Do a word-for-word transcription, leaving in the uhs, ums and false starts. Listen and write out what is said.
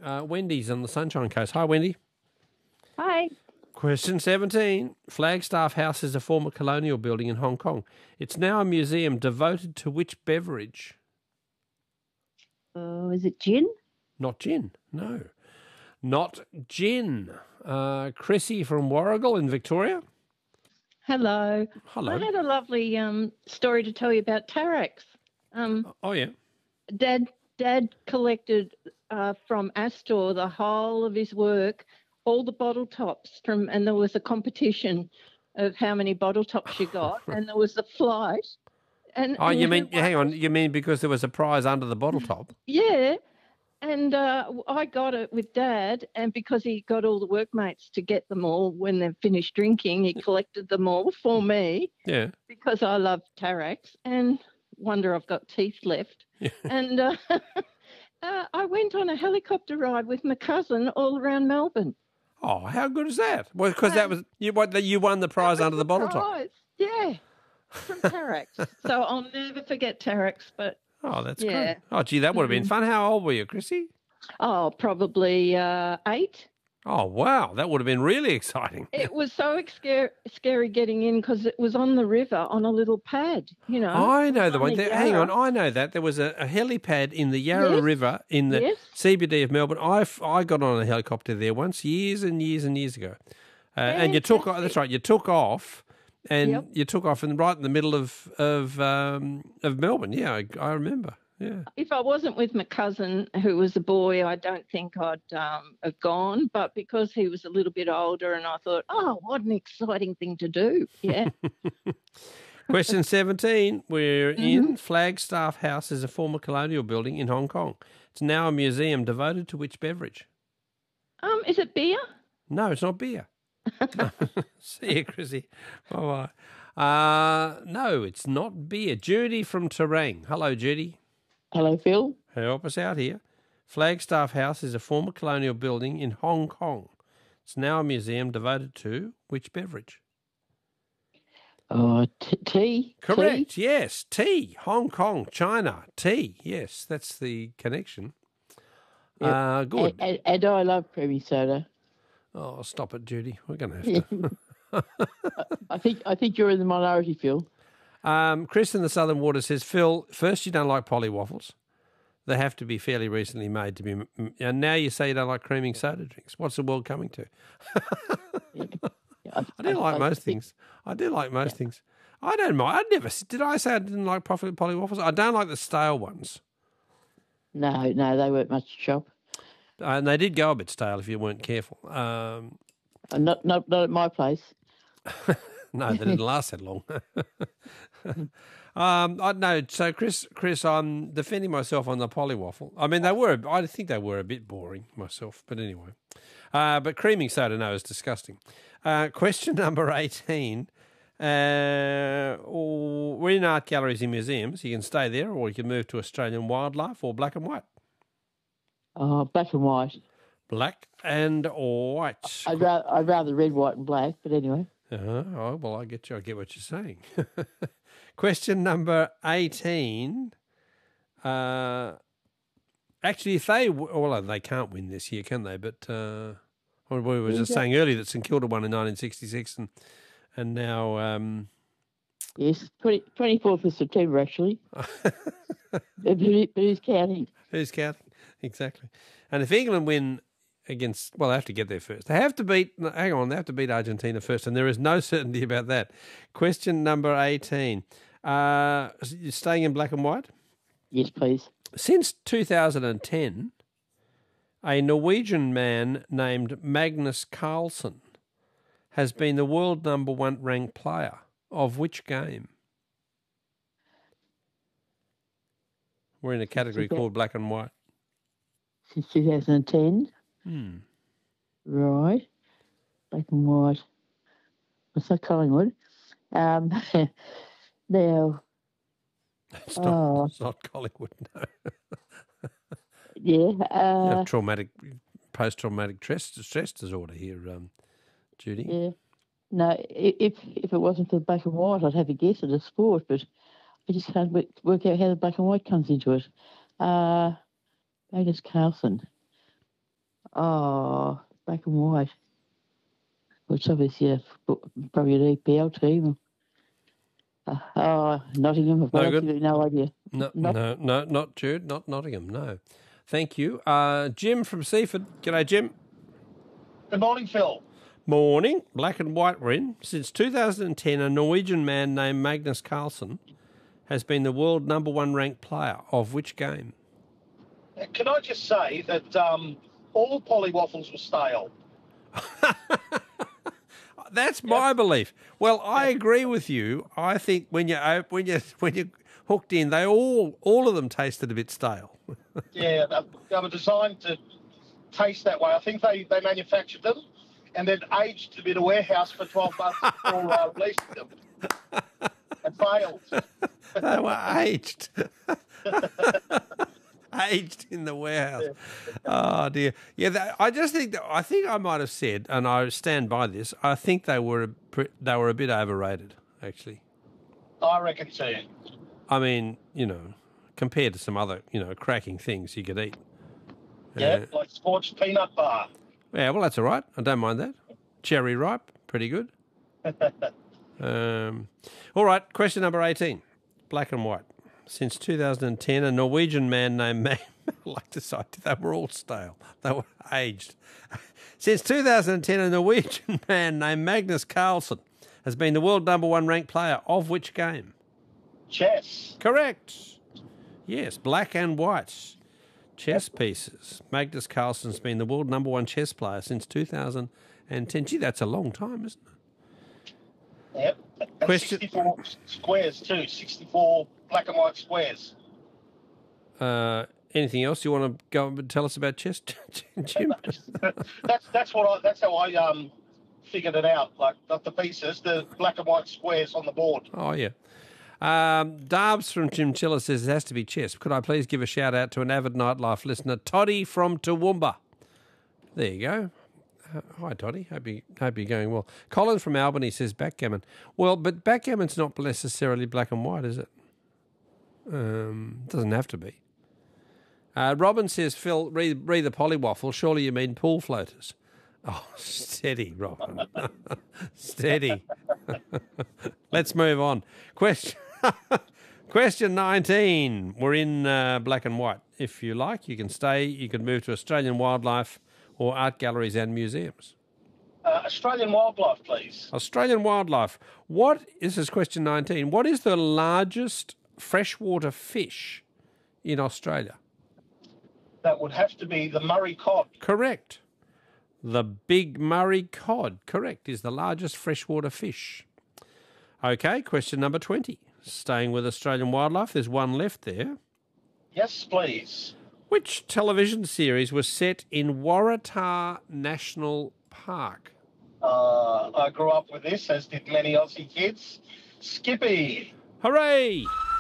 Uh, Wendy's on the Sunshine Coast. Hi, Wendy. Hi. Question seventeen. Flagstaff House is a former colonial building in Hong Kong. It's now a museum devoted to which beverage? Oh, is it gin? Not gin, no. Not gin. Uh, Chrissy from Warrigal in Victoria. Hello. Hello. I had a lovely um, story to tell you about Tarex. Um, oh, yeah. Dad, Dad collected uh, from Astor the whole of his work, all the bottle tops from, and there was a competition of how many bottle tops you got, and there was a flight. And, oh, and you mean, what? hang on, you mean because there was a prize under the bottle top? Yeah. And uh, I got it with Dad, and because he got all the workmates to get them all when they've finished drinking, he collected them all for me. Yeah. Because I love Tarex and wonder I've got teeth left. Yeah. And uh, uh, I went on a helicopter ride with my cousin all around Melbourne. Oh, how good is that? Well, because that was you. What you won the prize under the, the bottle prize. top. Yeah, from Tarex. So I'll never forget Tarex. But oh, that's yeah. good. Oh, gee, that would have been fun. How old were you, Chrissy? Oh, probably uh, eight. Oh, wow. That would have been really exciting. It was so scary, scary getting in because it was on the river on a little pad, you know. I know the one. the There, hang on, I know that. There was a, a helipad in the Yarra yes. River in the yes. C B D of Melbourne. I, I got on a helicopter there once, years and years and years ago. Uh, and you took, that's right, you took off and yep. you took off in, right in the middle of of um, of Melbourne. Yeah, I, I remember. Yeah. If I wasn't with my cousin, who was a boy, I don't think I'd um, have gone. But because he was a little bit older, and I thought, oh, what an exciting thing to do. Yeah. Question seventeen. We're mm-hmm. in Flagstaff House is a former colonial building in Hong Kong. It's now a museum devoted to which beverage? Um, is it beer? No, it's not beer. See you, Chrissy. Bye-bye. Uh, no, it's not beer. Judy from Terang. Hello, Judy. Hello, Phil. Help us out here. Flagstaff House is a former colonial building in Hong Kong. It's now a museum devoted to which beverage? Uh, t- tea. Correct, tea? yes. Tea. Hong Kong, China. Tea. Yes, that's the connection. Yep. Uh, good. And, and, and I love creamy soda. Oh, stop it, Judy. We're going to have to. I think I think you're in the minority, Phil. Um, Chris in the Southern Water says, Phil, first you don't like polly waffles. They have to be fairly recently made to be... And now you say you don't like creaming soda drinks. What's the world coming to? yeah. I, I do like I, most I things. I do like most yeah. things. I don't mind. I never... Did I say I didn't like polly waffles? I don't like the stale ones. No, no, they weren't much chop. Uh, and they did go a bit stale if you weren't careful. Um, uh, not, not, not at my place. No, they didn't last that long. um, I no. So, Chris, Chris, I'm defending myself on the polly waffle. I mean, they were. I think they were a bit boring myself, but anyway. Uh, but creaming soda, no, is disgusting. Uh, question number eighteen. Uh, we're in art galleries and museums. You can stay there, or you can move to Australian wildlife or black and white. Oh, uh, black and white. Black and white. I'd rather, I'd rather red, white, and black. But anyway. Uh-huh. Oh, well, I get you. I get what you're saying. Question number eighteen. Uh, actually, if they... Well, they can't win this year, can they? But uh, we were just saying earlier that St Kilda won in nineteen sixty-six and and now... Um, yes, twenty-fourth of September, actually. but, who, but who's counting? Who's counting? Exactly. And if England win... Against, well, they have to get there first. They have to beat, hang on, they have to beat Argentina first, and there is no certainty about that. Question number eighteen. Uh, you're staying in black and white? Yes, please. Since two thousand ten, a Norwegian man named Magnus Carlsen has been the world number one ranked player of which game? We're in a category called black and white. Since two thousand ten? Hmm. Right. Black and white. What's that, Collingwood? Um, now... It's not, oh, it's not Collingwood, no. yeah. Uh, you have traumatic, post-traumatic stress, stress disorder here, um, Judy. Yeah. No, if if it wasn't for the black and white, I'd have a guess at a sport, but I just can't work out how the black and white comes into it. Uh, Magnus Carlsen. Oh, black and white. Well, it's obviously a, probably an E P L team. Uh, oh, Nottingham. I've got No good? absolutely no idea. No, Not- no, no, not Jude, not Nottingham, no. Thank you. Uh, Jim from Seaford. G'day, Jim. Good morning, Phil. Morning. Black and white we're in. Since two thousand ten, a Norwegian man named Magnus Carlsen has been the world number one ranked player of which game? Can I just say that um, all Polly waffles were stale? That's my belief. Well, I agree with you. I think when you when you when you hooked in, they all all of them tasted a bit stale. Yeah, they, they were designed to taste that way. I think they, they manufactured them and then aged them in a warehouse for twelve months before uh, releasing them. And failed. They were aged. Aged in the warehouse. Oh dear. Yeah, that, I just think that, I think I might have said, and I stand by this. I think they were a, pre- they were a bit overrated, actually. I reckon too. I mean, you know, compared to some other, you know, cracking things you could eat. Yeah, Uh, like scorched peanut bar. Yeah, well, that's all right. I don't mind that. Cherry ripe, pretty good. um, all right, question number eighteen. Black and white. Since two thousand ten, a Norwegian man named Man, like to say, they were all stale. They were aged. Since two thousand ten, a Norwegian man named Magnus Carlsen has been the world number one ranked player of which game? Chess. Correct. Yes, black and white chess pieces. Magnus Carlsen's been the world number one chess player since two thousand ten. Gee, that's a long time, isn't it? Yep. And Question- sixty-four squares too. sixty-four black and white squares. Uh, anything else you want to go and tell us about chess, Jim? that's that's what I, that's how I um figured it out. Like not the pieces, the black and white squares on the board. Oh, yeah. Um, Darbs from Chimchilla says it has to be chess. Could I please give a shout out to an avid nightlife listener, Toddy from Toowoomba? There you go. Uh, hi, Toddy. Hope, you, hope you're going well. Colin from Albany says backgammon. Well, but backgammon's not necessarily black and white, is it? Um, doesn't have to be. Uh, Robin says, Phil, read, read the polywaffle. Surely you mean pool floaters. Oh, steady, Robin. Steady. Let's move on. Question Question nineteen. We're in uh, black and white. If you like, you can stay. You can move to Australian wildlife or art galleries and museums. Uh, Australian wildlife, please. Australian wildlife. What, this is question nineteen. What is the largest freshwater fish in Australia? That would have to be the Murray cod. Correct. The big Murray cod, correct, is the largest freshwater fish. Okay, question number twenty. Staying with Australian wildlife, there's one left there. Yes, please. Which television series was set in Waratah National Park? Uh, I grew up with this, as did many Aussie kids. Skippy. Hooray!